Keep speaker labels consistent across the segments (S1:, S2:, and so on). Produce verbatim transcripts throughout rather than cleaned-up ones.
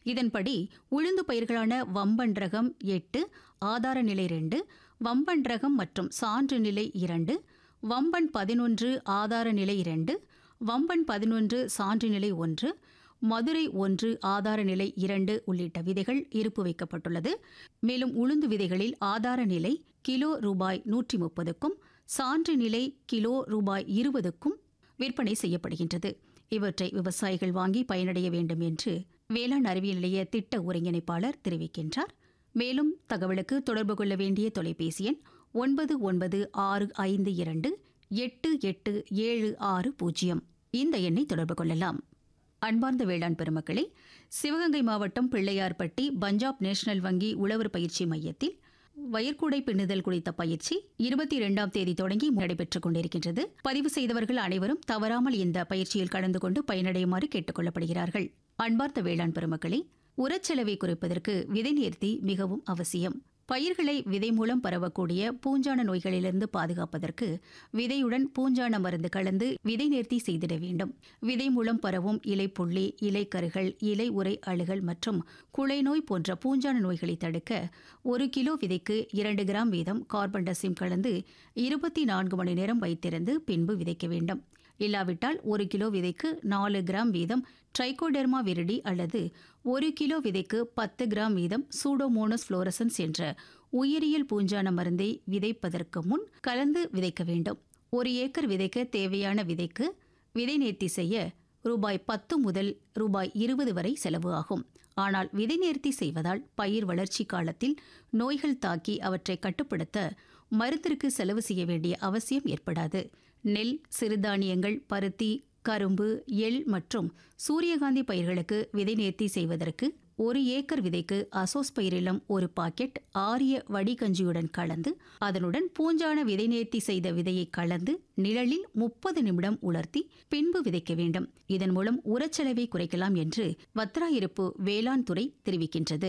S1: இதன்படி உளுந்து பயிர்களான வம்பன் ரகம் எட்டு, ஆதார நிலை ரெண்டு, வம்பன் ரகம் மற்றும் சான்று நிலை இரண்டு, வம்பன் பதினொன்று ஆதார நிலை இரண்டு, வம்பன் பதினொன்று சான்று நிலை ஒன்று, மதுரை ஒன்று ஆதார நிலை இரண்டு உள்ளிட்ட விதைகள் இருப்பு வைக்கப்பட்டுள்ளது. மேலும் உளுந்து விதைகளில் ஆதார நிலை கிலோ ரூபாய் நூற்றி முப்பதுக்கும் சான்று நிலை கிலோ ரூபாய் இருபதுக்கும் விற்பனை செய்யப்படுகின்றது. இவற்றை விவசாயிகள் வாங்கி பயனடைய வேண்டும் என்று வேளாண் அறிவியல் நிலைய திட்ட ஒருங்கிணைப்பாளர் தெரிவிக்கின்றார். மேலும் தகவலுக்கு தொடர்பு கொள்ள வேண்டிய தொலைபேசி எண் ஒன்பது ஒன்பது ஆறு ஐந்து இரண்டு எட்டு எட்டு ஏழு ஆறு பூஜ்ஜியம். இந்த எண்ணை தொடர்பு கொள்ளலாம். அன்பார்ந்த வேளாண் பெருமக்களே, சிவகங்கை மாவட்டம் பிள்ளையார்பட்டி பஞ்சாப் நேஷனல் வங்கி உழவர் பயிற்சி மையத்தில் வயற்கூடை பின்னுதல் குறித்த பயிற்சி இருபத்தி இரண்டாம் தேதி தொடங்கி நடைபெற்றுக் கொண்டிருக்கின்றது. பதிவு செய்தவர்கள் அனைவரும் தவறாமல் இந்த பயிற்சியில் கலந்து கொண்டு பயனடையுமாறு கேட்டுக் கொள்ளப்படுகிறார்கள். அன்பார்ந்த வேளாண் பெருமக்களே, உரச்செலவை குறைப்பதற்கு விதை நேர்த்தி மிகவும் அவசியம். பயிர்களை விதை மூலம் பரவக்கூடிய பூஞ்சான நோய்களிலிருந்து பாதுகாப்பதற்கு விதையுடன் பூஞ்சான மருந்து கலந்து விதை நேர்த்தி செய்திட வேண்டும். விதை மூலம் பரவும் இலைப்புள்ளி, இலைக்கருகள், இலை உறை அழுகல் மற்றும் குலை நோய் போன்ற பூஞ்சான நோய்களை தடுக்க ஒரு கிலோ விதைக்கு இரண்டு கிராம் வீதம் கார்பன் டசிம் கலந்து இருபத்தி நான்கு மணி நேரம் வைத்திருந்து பின்பு விதைக்க வேண்டும். இல்லாவிட்டால் ஒரு கிலோ விதைக்கு நாலு கிராம் வீதம் ட்ரைகோடெர்மா விரிடி அல்லது ஒரு கிலோ விதைக்கு பத்து கிராம் வீதம் சூடோமோனஸ் புளோரசன்ஸ் என்ற உயிரியல் பூஞ்சான மருந்தை விதைப்பதற்கு முன் கலந்து விதைக்க வேண்டும். ஒரு ஏக்கர் விதைக்க தேவையான விதைக்கு விதை நேர்த்தி செய்ய ரூபாய் பத்து முதல் ரூபாய் இருபது வரை செலவு ஆகும். ஆனால் விதை நேர்த்தி செய்வதால் பயிர் வளர்ச்சி காலத்தில் நோய்கள் தாக்கி அவற்றை கட்டுப்படுத்த மருந்திற்கு செலவு செய்ய வேண்டிய அவசியம் ஏற்படாது. நெல், சிறுதானியங்கள், பருத்தி, கரும்பு, எள் மற்றும் சூரியகாந்தி பயிர்களுக்கு விதை நேர்த்தி செய்வதற்கு ஒரு ஏக்கர் விதைக்கு அசோஸ்பைரிலம் ஒரு பாக்கெட் ஆரிய வடிகஞ்சியுடன் கலந்து அதனுடன் பூஞ்சான விதை நேர்த்தி செய்த விதையை கலந்து நிழலில் முப்பது நிமிடம் உலர்த்தி பின்பு விதைக்க வேண்டும். இதன் மூலம் உரச்செலவை குறைக்கலாம் என்று வத்திராயிருப்பு வேளாண் துறை தெரிவிக்கின்றது.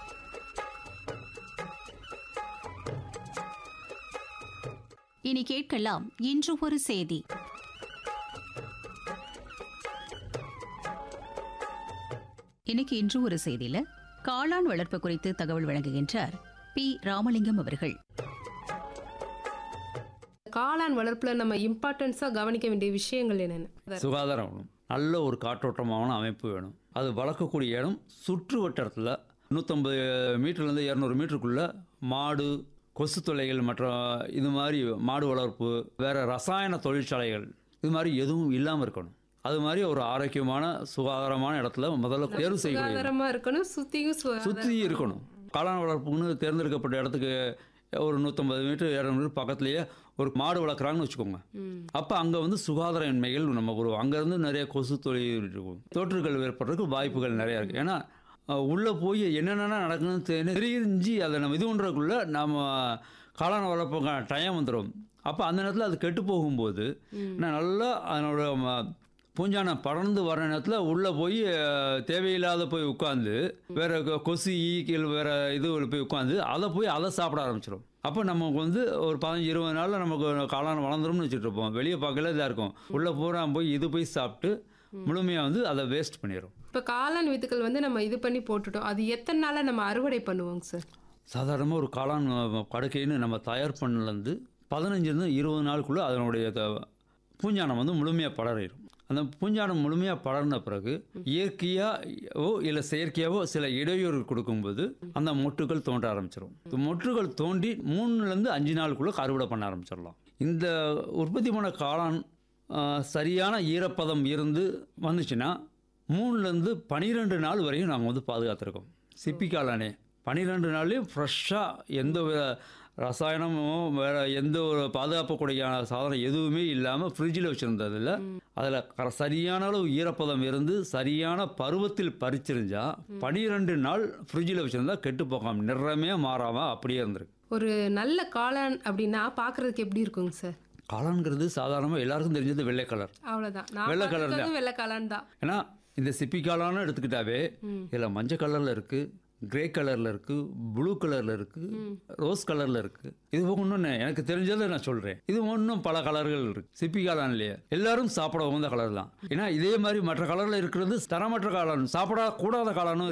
S1: இனி கேட்கலாம் இன்று ஒரு செய்தி. இன்னைக்கு இன்று ஒரு செய்தியில காளான் வளர்ப்பு குறித்து தகவல் வழங்குகின்றார் பி ராமலிங்கம் அவர்கள்.
S2: காளான் வளர்ப்புல நம்ம இம்பார்ட்டன்ஸா கவனிக்க வேண்டிய விஷயங்கள் என்னென்ன?
S3: சுகாதாரம் வேணும், நல்ல ஒரு காற்றோட்டமான அமைப்பு வேணும். அது வளர்க்கக்கூடிய இடம் சுற்று வட்டாரத்தில் நூற்றம்பது மீட்டர்லேருந்து இரநூறு மீட்டருக்குள்ள மாடு, கொசு தொல்லைகள் மற்றும் இது மாதிரி மாடு வளர்ப்பு, வேறு ரசாயன தொழிற்சாலைகள் இது மாதிரி எதுவும் இல்லாமல் இருக்கணும். அது மாதிரி ஒரு ஆரோக்கியமான சுகாதாரமான இடத்துல முதல்ல தேர்வு செய்யணும்.
S2: இருக்கணும், சுற்றியும்
S3: சுற்றி இருக்கணும். காளான் வளர்ப்புன்னு தேர்ந்தெடுக்கப்பட்ட இடத்துக்கு ஒரு நூற்றம்பது மீட்டர் இரநூறு மீட்டர் பக்கத்துலேயே ஒரு மாடு வளர்க்குறாங்கன்னு வச்சுக்கோங்க. அப்போ அங்கே வந்து சுகாதாரமின்மைகள் நம்ம ஒரு அங்கேருந்து நிறைய கொசு தொழில் இருக்கும், தொற்றுகள் ஏற்படுறதுக்கு வாய்ப்புகள் நிறையா இருக்குது. ஏன்னா உள்ளே போய் என்னென்ன நடக்குதுன்னு தெரிஞ்சு அதை நம்ம இது பண்ணுறதுக்குள்ளே நம்ம காளான் வளர்ப்புக்கான டைம் வந்துடும். அப்போ அந்த நேரத்தில் அது கெட்டு போகும்போது நல்லா அதனோட பூஞ்சான பறந்து வர நேரத்தில் உள்ளே போய் தேவையில்லாத போய் உட்காந்து வேறு கொசு, ஈக்கள் வேறு இது போய் உட்காந்து அதை போய் அதை சாப்பிட ஆரம்பிச்சிடும். அப்போ நமக்கு வந்து ஒரு பதினஞ்சு இருபது நாளில் நமக்கு காளான் வளர்ந்துரும்னு வச்சுட்டு இருப்போம். வெளியே பார்க்கல இதாக இருக்கும், உள்ளே பூரா போய் இது போய் சாப்பிட்டு முழுமையாக வந்து அதை வேஸ்ட் பண்ணிடும்.
S2: இப்போ காளான் வித்துக்கள் வந்து நம்ம இது பண்ணி போட்டுட்டோம், அது எத்தனை நாளில் நம்ம அறுவடை பண்ணுவோங்க சார்?
S3: சாதாரணமாக ஒரு காளான் படுக்கைன்னு நம்ம தயார் பண்ணலேருந்து பதினஞ்சுலேருந்து இருபது நாளுக்குள்ளே அதனுடைய பூஞ்சானம் வந்து முழுமையாக படரிடும். அந்த பூஞ்சானம் முழுமையாக படர்ந்த பிறகு இயற்கையாகவோ இல்லை செயற்கையாகவோ சில இடையூறு கொடுக்கும்போது அந்த மொட்டுகள் தோன்ற ஆரம்பிச்சிடும். மொட்டுகள் தோண்டி மூணுலேருந்து அஞ்சு நாளுக்குள்ளே அறுவடை பண்ண ஆரம்பிச்சிடலாம். இந்த உற்பத்தி பண்ண காளான் சரியான ஈரப்பதம் இருந்து வந்துச்சுன்னா மூணுலேருந்து பன்னிரெண்டு நாள் வரையும் நாங்கள் வந்து பாதுகாத்துருக்கோம். சிப்பி காளானே பன்னிரெண்டு நாள்லேயும் ஃப்ரெஷ்ஷாக எந்த ரசாயனமோ வேறு எந்த ஒரு பாதுகாப்புக்கூடிய சாதனம் எதுவுமே இல்லாமல் ஃப்ரிட்ஜில் வச்சுருந்ததில்ல. அதில் சரியான அளவு ஈரப்பதம் இருந்து சரியான பருவத்தில் பறிச்சிருந்தா பன்னிரெண்டு நாள் ஃப்ரிட்ஜில் வச்சுருந்தா கெட்டு போகாமல் நிறமே மாறாமல் அப்படியே இருந்திருக்கு.
S2: ஒரு நல்ல காளான் அப்படின்னா பார்க்குறதுக்கு எப்படி இருக்குங்க சார்?
S3: காளான்ங்கிறது சாதாரணமாக எல்லாருக்கும் தெரிஞ்சது வெள்ளை கலர்,
S2: அவ்வளோதான்.
S3: வெள்ளை கலர் தான்,
S2: வெள்ளை காளான் தான்.
S3: ஏன்னா இந்த சிப்பி காளான்னு எடுத்துக்கிட்டாவே இதில் மஞ்சள் கலரில் இருக்குது, கிரே கலரில் இருக்குது, ப்ளூ கலரில் இருக்குது, ரோஸ் கலரில் இருக்குது. இது ஒன்று எனக்கு தெரிஞ்சதை நான் சொல்கிறேன். இது ஒன்றும் பல கலர்கள் இருக்குது. சிப்பி காளான்லேயே எல்லாரும் சாப்பிட உகந்த கலர் தான். ஏன்னா இதே மாதிரி மற்ற கலரில் இருக்கிறது தரமற்ற காளான், சாப்பிடக்கூடாத காளானும்